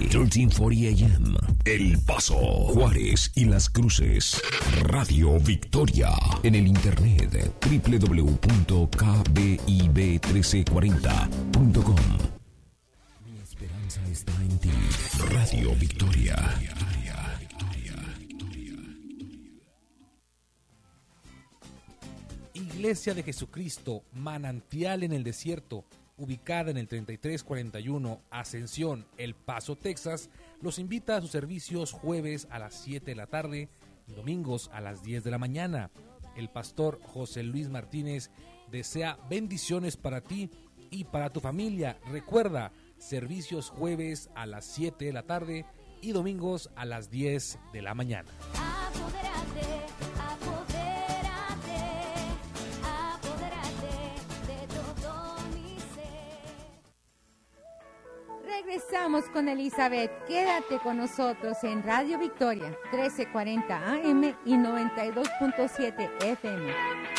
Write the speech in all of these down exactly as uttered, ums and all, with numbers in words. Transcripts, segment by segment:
trece cuarenta A M. El Paso, Juárez y Las Cruces. Radio Victoria. En el internet doble u doble u doble u punto k b i b trece cuarenta punto com. Mi esperanza está en ti. Radio Victoria. Iglesia de Jesucristo, Manantial en el Desierto, ubicada en el treinta y tres cuarenta y uno Ascensión, El Paso, Texas, los invita a sus servicios jueves a las siete de la tarde y domingos a las diez de la mañana. El pastor José Luis Martínez desea bendiciones para ti y para tu familia. Recuerda, servicios jueves a las siete de la tarde y domingos a las diez de la mañana. Regresamos con Elizabeth. Quédate con nosotros en Radio Victoria, trece cuarenta A M y noventa y dos punto siete F M.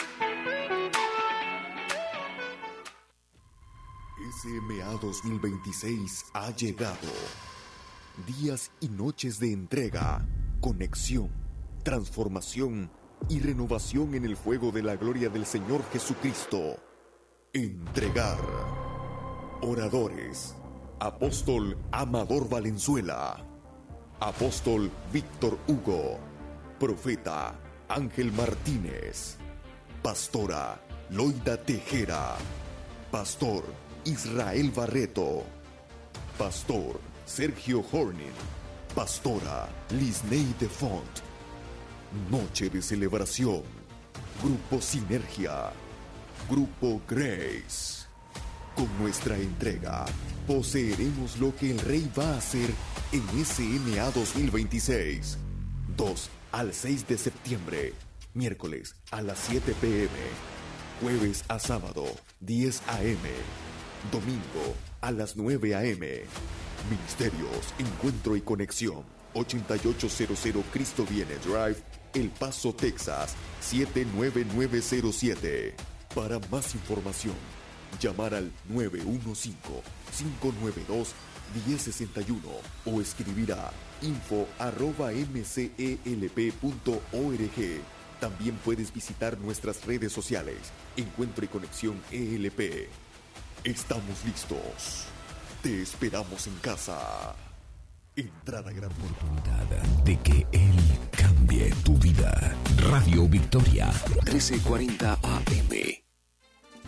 S M A dos mil veintiséis ha llegado. Días y noches de entrega, conexión, transformación y renovación en el fuego de la gloria del Señor Jesucristo. Entregar. Oradores: Apóstol Amador Valenzuela, Apóstol Víctor Hugo, Profeta Ángel Martínez, Pastora Loida Tejera, Pastor Israel Barreto, Pastor Sergio Hornin, Pastora Lisney de Font. Noche de celebración. Grupo Sinergia, Grupo Grace. Con nuestra entrega, poseeremos lo que el Rey va a hacer en S M A dos mil veintiséis. dos al seis de septiembre, miércoles a las siete p m, jueves a sábado, diez a m, domingo a las nueve a m. Ministerios, Encuentro y Conexión, ochenta y ocho cero cero Cristo Viene Drive, El Paso, Texas, siete nueve nueve cero siete. Para más información, llamar al nueve uno cinco, cinco nueve dos, uno cero seis uno o escribir a info arroba m c e l p punto org. También puedes visitar nuestras redes sociales, Encuentro y Conexión E L P. Estamos listos. Te esperamos en casa. Entrada gran oportunidad de que Él cambie tu vida. Radio Victoria, trece cuarenta A M.